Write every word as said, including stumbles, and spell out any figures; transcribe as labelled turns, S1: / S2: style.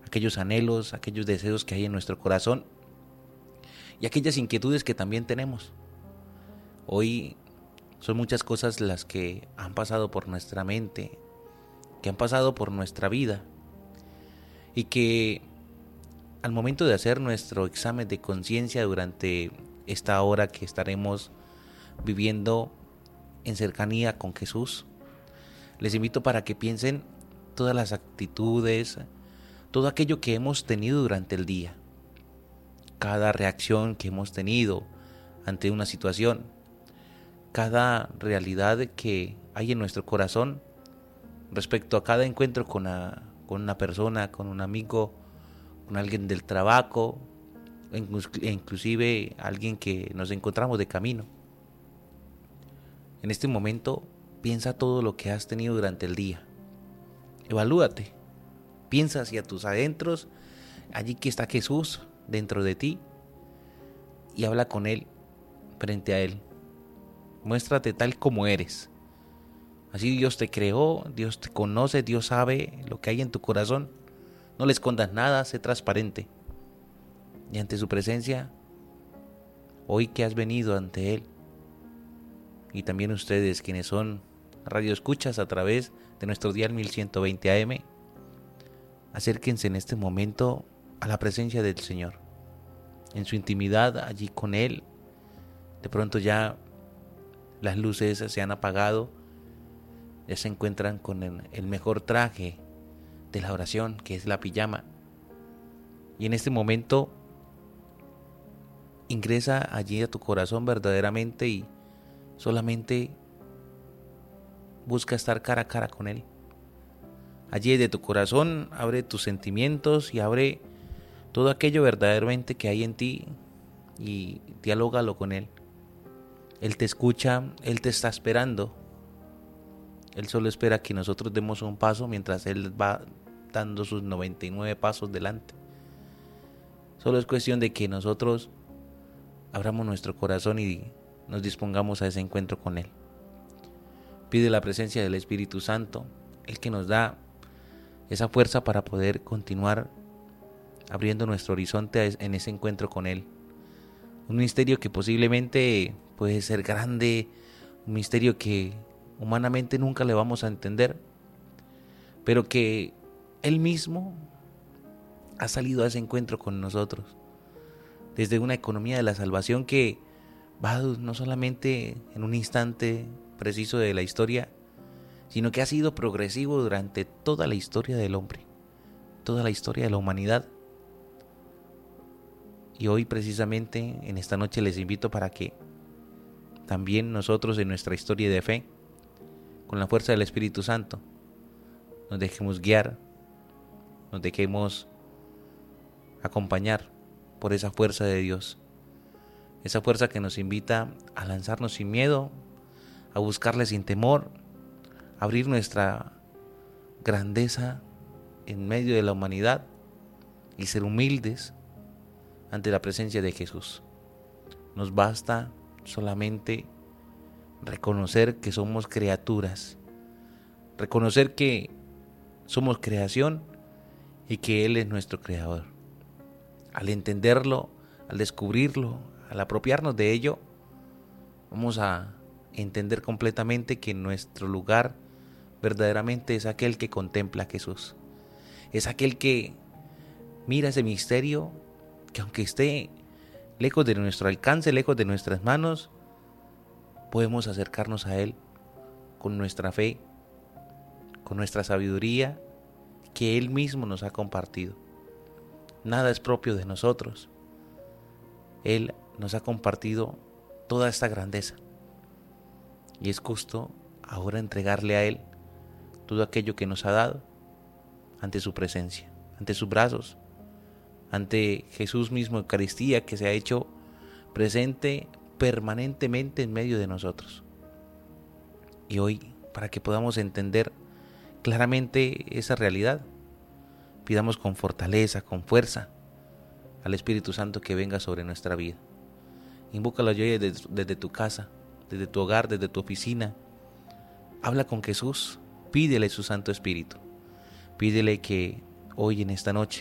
S1: aquellos anhelos, aquellos deseos que hay en nuestro corazón y aquellas inquietudes que también tenemos. Hoy son muchas cosas las que han pasado por nuestra mente, que han pasado por nuestra vida y que al momento de hacer nuestro examen de conciencia durante esta hora que estaremos viviendo en cercanía con Jesús, les invito para que piensen todas las actitudes, todo aquello que hemos tenido durante el día, cada reacción que hemos tenido ante una situación, cada realidad que hay en nuestro corazón respecto a cada encuentro con una, con una persona, con un amigo, con alguien del trabajo, inclusive alguien que nos encontramos de camino. En este momento, piensa todo lo que has tenido durante el día. Evalúate. Piensa hacia tus adentros, allí que está Jesús dentro de ti, y habla con Él, frente a Él. Muéstrate tal como eres. Así Dios te creó, Dios te conoce, Dios sabe lo que hay en tu corazón. No le escondas nada, sé transparente. Y ante su presencia, hoy que has venido ante Él, y también ustedes quienes son radioescuchas a través de nuestro dial mil ciento veinte A M, acérquense en este momento a la presencia del Señor, en su intimidad allí con Él. De pronto ya las luces se han apagado, ya se encuentran con el, el mejor traje de la oración, que es la pijama. Y en este momento ingresa allí a tu corazón verdaderamente y solamente busca estar cara a cara con Él. Allí de tu corazón abre tus sentimientos y abre todo aquello verdaderamente que hay en ti y dialógalo con Él. Él te escucha, Él te está esperando. Él solo espera que nosotros demos un paso mientras Él va dando sus noventa y nueve pasos delante. Solo es cuestión de que nosotros abramos nuestro corazón y nos dispongamos a ese encuentro con Él. Pide la presencia del Espíritu Santo, el que nos da esa fuerza para poder continuar abriendo nuestro horizonte en ese encuentro con Él. Un misterio que posiblemente puede ser grande, un misterio que humanamente nunca le vamos a entender, pero que Él mismo ha salido a ese encuentro con nosotros, desde una economía de la salvación que va no solamente en un instante preciso de la historia, sino que ha sido progresivo durante toda la historia del hombre, toda la historia de la humanidad. Y hoy precisamente en esta noche les invito para que también nosotros en nuestra historia de fe, con la fuerza del Espíritu Santo, nos dejemos guiar, nos dejemos acompañar por esa fuerza de Dios, esa fuerza que nos invita a lanzarnos sin miedo, a buscarle sin temor, a abrir nuestra grandeza en medio de la humanidad y ser humildes ante la presencia de Jesús. Nos basta solamente reconocer que somos criaturas, reconocer que somos creación y que Él es nuestro creador. Al entenderlo, al descubrirlo, al apropiarnos de ello, vamos a entender completamente que nuestro lugar verdaderamente es aquel que contempla a Jesús. Es aquel que mira ese misterio que aunque esté lejos de nuestro alcance, lejos de nuestras manos, podemos acercarnos a Él con nuestra fe, con nuestra sabiduría que Él mismo nos ha compartido. Nada es propio de nosotros. Él nos ha compartido toda esta grandeza. Y es justo ahora entregarle a Él todo aquello que nos ha dado ante su presencia, ante sus brazos, ante Jesús mismo, Eucaristía, que se ha hecho presente permanentemente en medio de nosotros. Y hoy, para que podamos entender claramente esa realidad, pidamos con fortaleza, con fuerza al Espíritu Santo que venga sobre nuestra vida. Invócalo hoy desde, desde tu casa, desde tu hogar, desde tu oficina. Habla con Jesús, pídele su Santo Espíritu. Pídele que hoy en esta noche